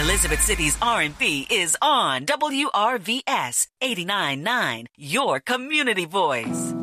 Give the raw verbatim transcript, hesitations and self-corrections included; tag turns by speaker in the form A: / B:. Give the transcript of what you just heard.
A: Elizabeth City's R and B is on W R V S eighty-nine point nine, your community voice.